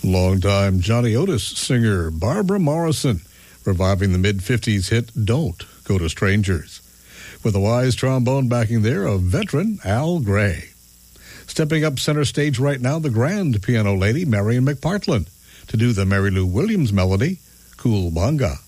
Longtime Johnny Otis singer Barbara Morrison, reviving the mid-50s hit Don't Go to Strangers. With a wise trombone backing there of veteran Al Gray. Stepping up center stage right now, the grand piano lady Marion McPartland to do the Mary Lou Williams melody, Cool Bonga.